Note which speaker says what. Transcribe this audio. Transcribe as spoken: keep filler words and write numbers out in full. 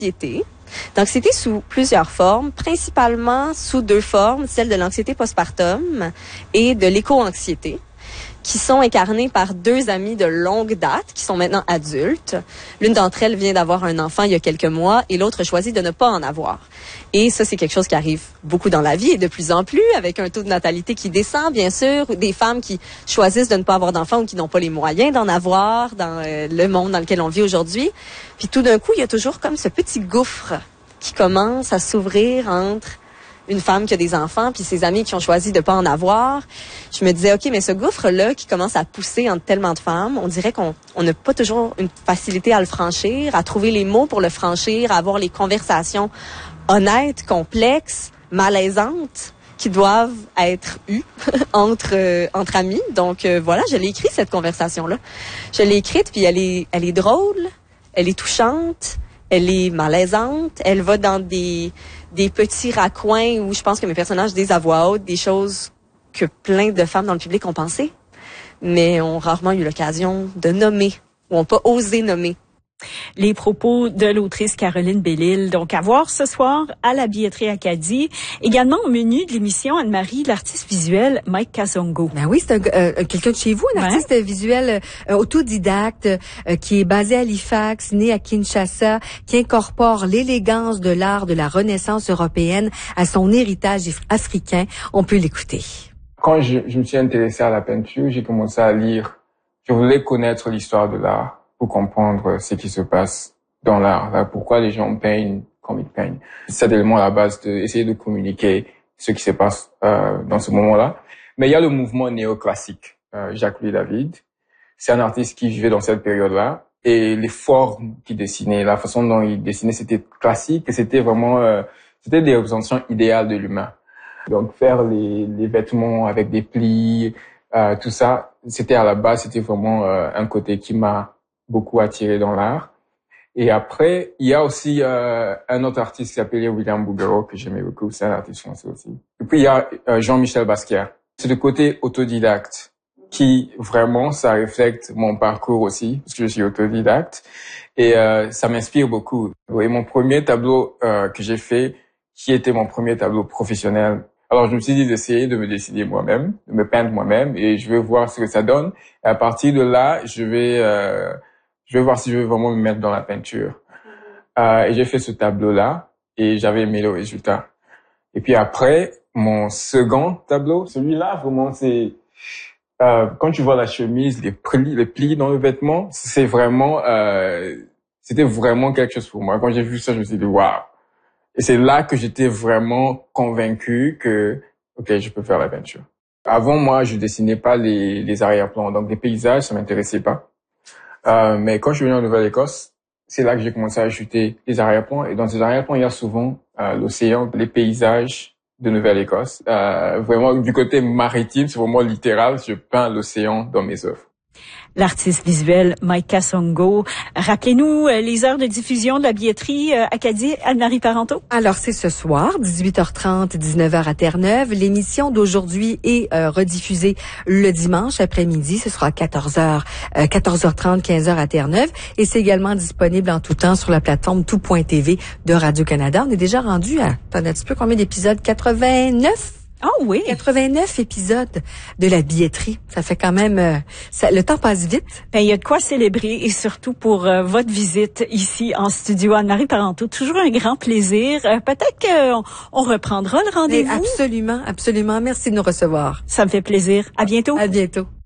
Speaker 1: d'anxiété. D'anxiété sous plusieurs formes, principalement sous deux formes, celle de l'anxiété postpartum et de l'éco-anxiété, qui sont incarnées par deux amies de longue date, qui sont maintenant adultes. L'une d'entre elles vient d'avoir un enfant il y a quelques mois et l'autre choisit de ne pas en avoir. Et ça, c'est quelque chose qui arrive beaucoup dans la vie et de plus en plus, avec un taux de natalité qui descend, bien sûr, des femmes qui choisissent de ne pas avoir d'enfants ou qui n'ont pas les moyens d'en avoir dans euh, le monde dans lequel on vit aujourd'hui. Puis tout d'un coup, il y a toujours comme ce petit gouffre qui commence à s'ouvrir entre une femme qui a des enfants puis ses amis qui ont choisi de pas en avoir. Je me disais, OK, mais ce gouffre-là qui commence à pousser entre tellement de femmes, on dirait qu'on on n'a pas toujours une facilité à le franchir, à trouver les mots pour le franchir, à avoir les conversations honnêtes, complexes, malaisantes qui doivent être eues entre euh, entre amis. Donc euh, voilà, je l'ai écrit cette conversation-là. Je l'ai écrite puis elle est elle est drôle, elle est touchante, elle est malaisante, elle va dans des des petits raccoins où je pense que mes personnages disent à voix haute des choses que plein de femmes dans le public ont pensé, mais ont rarement eu l'occasion de nommer, ou ont pas osé nommer.
Speaker 2: Les propos de l'autrice Caroline Bellil, donc à voir ce soir à la Billetterie Acadie. Également au menu de l'émission, Anne-Marie, l'artiste visuel Mike Kassongo.
Speaker 3: Ben oui, c'est un, euh, quelqu'un de chez vous, un artiste ouais. visuel euh, autodidacte euh, qui est basé à Halifax, né à Kinshasa, qui incorpore l'élégance de l'art de la Renaissance européenne à son héritage africain. On peut l'écouter.
Speaker 4: Quand je, je me suis intéressé à la peinture, j'ai commencé à lire. Je voulais connaître l'histoire de l'art pour comprendre ce qui se passe dans l'art, là, pourquoi les gens peignent comme ils peignent. C'est tellement à la base d'essayer de communiquer ce qui se passe euh, dans ce moment-là. Mais il y a le mouvement néoclassique. Euh, Jacques-Louis David, c'est un artiste qui vivait dans cette période-là, et les formes qu'il dessinait, la façon dont il dessinait, c'était classique, et c'était vraiment, euh, c'était des représentations idéales de l'humain. Donc faire les, les vêtements avec des plis, euh, tout ça, c'était à la base, c'était vraiment euh, un côté qui m'a beaucoup attiré dans l'art. Et après, il y a aussi euh, un autre artiste qui s'appelait William Bouguereau, que j'aimais beaucoup, c'est un artiste français aussi. Et puis il y a euh, Jean-Michel Basquiat. C'est le côté autodidacte qui, vraiment, ça reflète mon parcours aussi, parce que je suis autodidacte, et euh, ça m'inspire beaucoup. Et mon premier tableau euh, que j'ai fait, qui était mon premier tableau professionnel, alors je me suis dit d'essayer de me dessiner moi-même, de me peindre moi-même, et je vais voir ce que ça donne. Et à partir de là, je vais... Euh, Je vais voir si je veux vraiment me mettre dans la peinture. Euh, et j'ai fait ce tableau-là et j'avais aimé le résultat. Et puis après, mon second tableau, celui-là, vraiment, c'est... Euh, quand tu vois la chemise, les plis, les plis dans le vêtement, c'est vraiment... Euh, c'était vraiment quelque chose pour moi. Quand j'ai vu ça, je me suis dit, waouh! Et c'est là que j'étais vraiment convaincu que, OK, je peux faire la peinture. Avant, moi, je dessinais pas les, les arrière-plans. Donc, les paysages, ça m'intéressait pas. Euh, mais quand je suis venu en Nouvelle-Écosse, c'est là que j'ai commencé à ajouter les arrière-plans. Et dans ces arrière-plans, il y a souvent euh, l'océan, les paysages de Nouvelle-Écosse. Euh, vraiment, du côté maritime, c'est vraiment littéral. Je peins l'océan dans mes œuvres.
Speaker 2: L'artiste visuel Mike Kassongo. Rappelez-nous euh, les heures de diffusion de la billetterie euh, Acadie, Anne-Marie Parenteau.
Speaker 3: Alors, c'est ce soir, dix-huit heures trente, dix-neuf heures à Terre-Neuve. L'émission d'aujourd'hui est euh, rediffusée le dimanche après-midi. Ce sera quatorze heures, euh, quatorze heures trente, quinze heures à Terre-Neuve. Et c'est également disponible en tout temps sur la plateforme tout point t v de Radio-Canada. On est déjà rendu à, attendez un petit peu, combien d'épisodes? quatre-vingt-neuf?
Speaker 2: Oh oui,
Speaker 3: quatre-vingt-neuf épisodes de la billetterie. Ça fait quand même... Euh, ça, le temps passe vite.
Speaker 2: Ben, il y a de quoi célébrer et surtout pour euh, votre visite ici en studio. Anne-Marie Parenteau, toujours un grand plaisir. Euh, peut-être qu'on on reprendra le rendez-vous.
Speaker 3: Mais absolument, absolument. Merci de nous recevoir.
Speaker 2: Ça me fait plaisir. À bientôt.
Speaker 3: À bientôt.